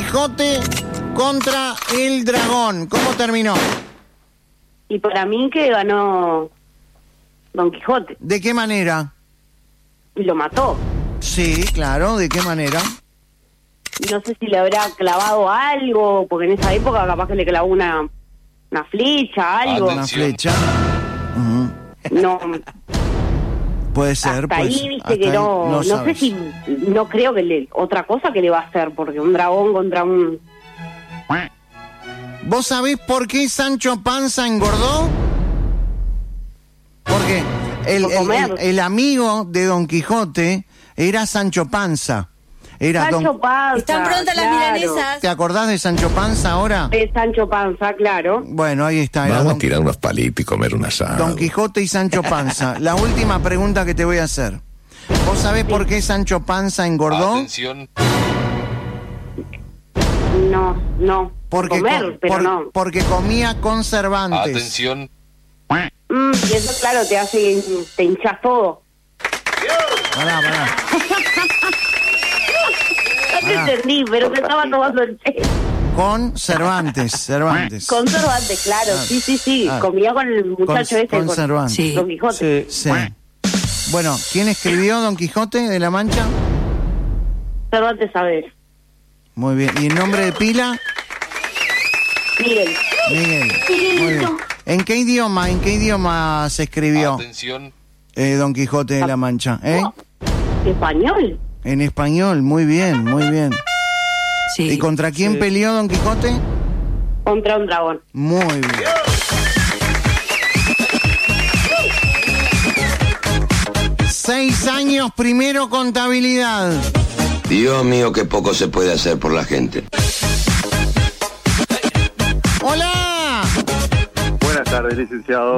Quijote contra el dragón. ¿Cómo terminó? Y para mí que ganó Don Quijote. ¿De qué manera? Y lo mató. Sí, claro, ¿de qué manera? Y no sé si le habrá clavado algo, porque en esa época capaz que le clavó una flecha, algo. Una flecha. No. Puede ser. Hasta ahí, viste que no sé si, no creo que otra cosa que le va a hacer, porque un dragón contra un... ¿Vos sabés por qué Sancho Panza engordó? Porque el amigo de Don Quijote era Sancho Panza. Era Sancho Panza. Están prontas las milanesas. ¿Te acordás de Sancho Panza ahora? De Sancho Panza, claro. Bueno, ahí está. Vamos a tirar unos palitos y comer un asado. Don Quijote y Sancho Panza. La última pregunta que te voy a hacer. ¿Vos sabés por qué Sancho Panza engordó? Atención. No. Porque, no. Porque comía conservantes. Atención. Y eso, claro, te hinchas todo. Pará. No te entendí, pero te estaba tomando el té. Con Cervantes. Conservantes, claro. Sí. Comía con el muchacho ese. Con Cervantes. Sí. Don Quijote. Sí. Bueno, ¿quién escribió Don Quijote de la Mancha? Cervantes, a ver. Muy bien. ¿Y el nombre de pila? Miguel. Muy bien. ¿En qué idioma se escribió Atención. Don Quijote de la Mancha? ¿Español? En español, muy bien. Sí. ¿Y contra quién peleó Don Quijote? Contra un dragón. Muy bien. Seis años, primero contabilidad. Dios mío, qué poco se puede hacer por la gente. ¡Hola! Buenas tardes, licenciado.